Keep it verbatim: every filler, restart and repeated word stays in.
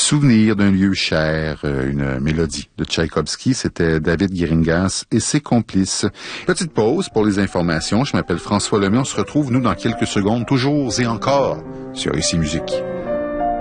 Souvenir d'un lieu cher, une mélodie de Tchaïkovski. C'était David Guéringas et ses complices. Petite pause pour les informations. Je m'appelle François Lemay. On se retrouve, nous, dans quelques secondes, toujours et encore, sur Ici Musique.